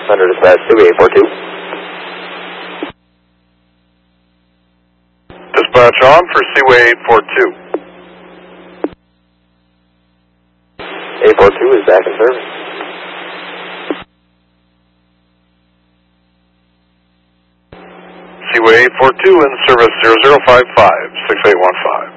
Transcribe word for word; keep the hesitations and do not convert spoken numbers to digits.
Thunder Dispatch, Seaway eight four two. Dispatch on for Seaway eight four two. eight four two is back in service. Seaway eight four two in service zero zero five five, six eight one five.